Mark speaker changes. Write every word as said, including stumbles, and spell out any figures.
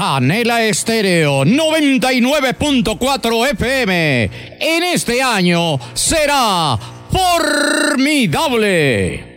Speaker 1: Canela Estéreo noventa y nueve punto cuatro F M en este año será formidable.